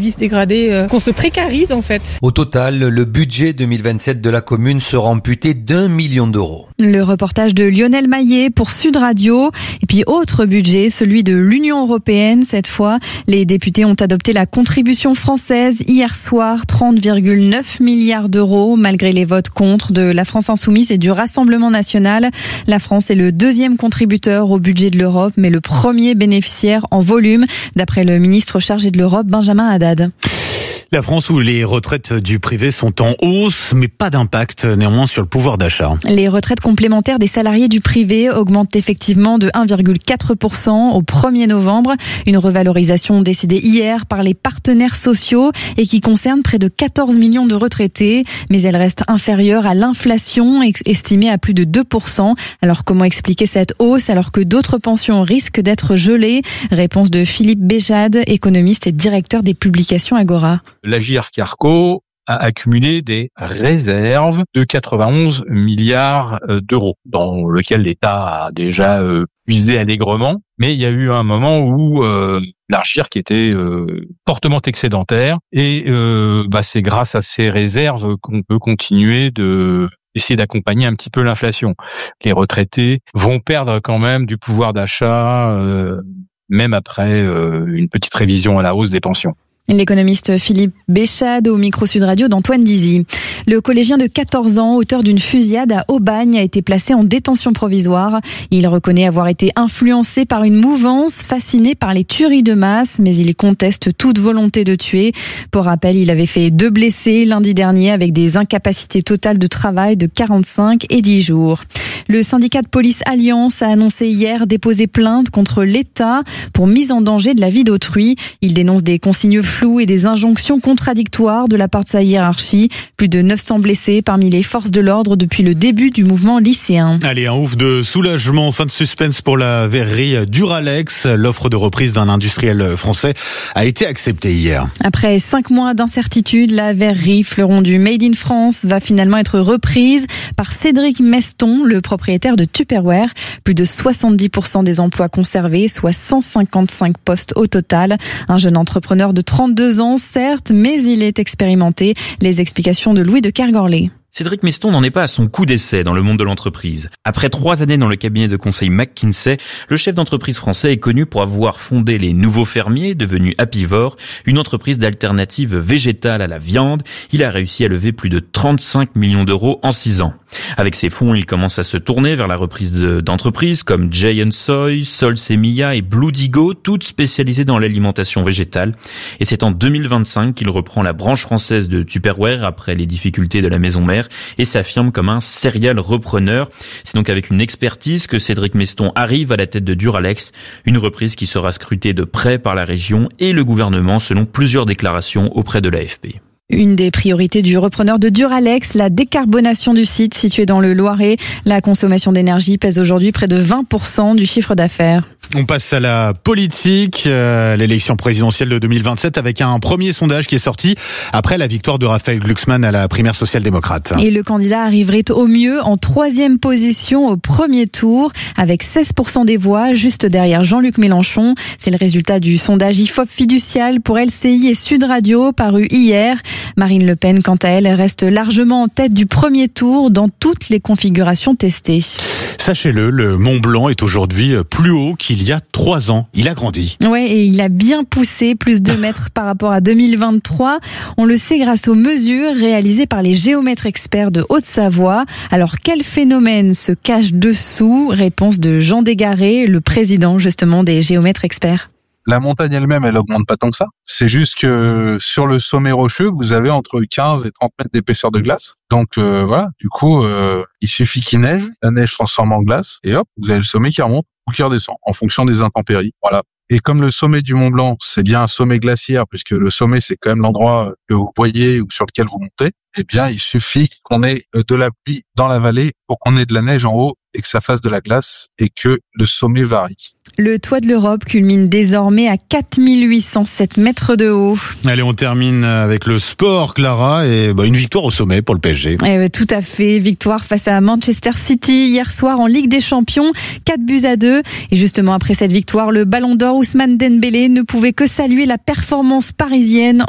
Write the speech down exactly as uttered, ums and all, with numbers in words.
vie se dégrader, euh, qu'on se précarise en fait. Au total, le budget deux mille vingt-sept de la commune sera amputé d'un million d'euros. Le reportage de Lionel Maillet pour Sud Radio. Et puis autre budget, celui de l'Union européenne cette fois. Les députés ont adopté la contribution française hier soir, trente virgule neuf milliards d'euros, malgré les votes contre de la France Insoumise et du Rassemblement National. La France est le deuxième contributeur au budget de l'Europe, mais le premier bénéficiaire en volume, d'après le ministre chargé de l'Europe, Benjamin Haddad. La France où les retraites du privé sont en hausse, mais pas d'impact néanmoins sur le pouvoir d'achat. Les retraites complémentaires des salariés du privé augmentent effectivement de un virgule quatre pour cent au premier novembre. Une revalorisation décidée hier par les partenaires sociaux et qui concerne près de quatorze millions de retraités. Mais elle reste inférieure à l'inflation estimée à plus de deux pour cent. Alors comment expliquer cette hausse alors que d'autres pensions risquent d'être gelées? Réponse de Philippe Béjade, économiste et directeur des publications Agora. L'Agirc-Arrco a accumulé des réserves de quatre-vingt-onze milliards d'euros, dans lequel l'État a déjà euh, puisé allègrement. Mais il y a eu un moment où euh, l'Agirc était euh, fortement excédentaire et euh, bah, c'est grâce à ces réserves qu'on peut continuer de essayer d'accompagner un petit peu l'inflation. Les retraités vont perdre quand même du pouvoir d'achat, euh, même après euh, une petite révision à la hausse des pensions. L'économiste Philippe Béchade au micro Sud Radio d'Antoine Dizy. Le collégien de quatorze ans, auteur d'une fusillade à Aubagne, a été placé en détention provisoire. Il reconnaît avoir été influencé par une mouvance fasciné par les tueries de masse, mais il conteste toute volonté de tuer. Pour rappel, il avait fait deux blessés lundi dernier avec des incapacités totales de travail de quarante-cinq et dix jours. Le syndicat de police Alliance a annoncé hier déposer plainte contre l'État pour mise en danger de la vie d'autrui. Il dénonce des consignes floues et des injonctions contradictoires de la part de sa hiérarchie. Plus de neuf cents blessés parmi les forces de l'ordre depuis le début du mouvement lycéen. Allez, un ouf de soulagement, fin de suspense pour la verrerie Duralex. L'offre de reprise d'un industriel français a été acceptée hier. Après cinq mois d'incertitude, la verrerie, fleuron du Made in France, va finalement être reprise par Cédric Meston, le propriétaire de Tupperware. Plus de soixante-dix pour cent des emplois conservés, soit cent cinquante-cinq postes au total. Un jeune entrepreneur de trente-deux ans, certes, mais il est expérimenté. Les explications de Louis de Kergorlé. Cédric Meston n'en est pas à son coup d'essai dans le monde de l'entreprise. Après trois années dans le cabinet de conseil McKinsey, le chef d'entreprise français est connu pour avoir fondé les Nouveaux Fermiers, devenus Apivore, une entreprise d'alternative végétale à la viande. Il a réussi à lever plus de trente-cinq millions d'euros en six ans. Avec ses fonds, il commence à se tourner vers la reprise d'entreprises comme Giant Soy, Sol Semilla et Blue Digo, toutes spécialisées dans l'alimentation végétale. Et c'est en deux mille vingt-cinq qu'il reprend la branche française de Tupperware après les difficultés de la maison mère et s'affirme comme un serial repreneur. C'est donc avec une expertise que Cédric Meston arrive à la tête de Duralex, une reprise qui sera scrutée de près par la région et le gouvernement selon plusieurs déclarations auprès de l'A F P. Une des priorités du repreneur de Duralex, la décarbonation du site situé dans le Loiret. La consommation d'énergie pèse aujourd'hui près de vingt pour cent du chiffre d'affaires. On passe à la politique, euh, l'élection présidentielle de deux mille vingt-sept avec un premier sondage qui est sorti après la victoire de Raphaël Glucksmann à la primaire social-démocrate. Et le candidat arriverait au mieux en troisième position au premier tour avec seize pour cent des voix, juste derrière Jean-Luc Mélenchon. C'est le résultat du sondage I F O P fiducial pour L C I et Sud Radio paru hier. Marine Le Pen, quant à elle, reste largement en tête du premier tour dans toutes les configurations testées. Sachez-le, le Mont Blanc est aujourd'hui plus haut qu'il y a trois ans. Il a grandi. Ouais, et il a bien poussé, plus de mètres par rapport à deux mille vingt-trois. On le sait grâce aux mesures réalisées par les géomètres experts de Haute-Savoie. Alors, quel phénomène se cache dessous? Réponse de Jean Desgarrets, le président justement des géomètres experts. La montagne elle-même, elle augmente pas tant que ça. C'est juste que sur le sommet rocheux, vous avez entre quinze et trente mètres d'épaisseur de glace. Donc euh, voilà, du coup, euh, il suffit qu'il neige, la neige transforme en glace, et hop, vous avez le sommet qui remonte ou qui redescend, en fonction des intempéries. Voilà. Et comme le sommet du Mont Blanc, c'est bien un sommet glaciaire, puisque le sommet, c'est quand même l'endroit que vous voyez ou sur lequel vous montez, eh bien, il suffit qu'on ait de la pluie dans la vallée pour qu'on ait de la neige en haut et que ça fasse de la glace et que le sommet varie. Le toit de l'Europe culmine désormais à quatre mille huit cent sept mètres de haut. Allez, on termine avec le sport, Clara, et bah, une victoire au sommet pour le P S G. Eh, tout à fait, victoire face à Manchester City hier soir en Ligue des Champions, quatre buts à deux. Et justement après cette victoire, le Ballon d'Or Ousmane Dembélé ne pouvait que saluer la performance parisienne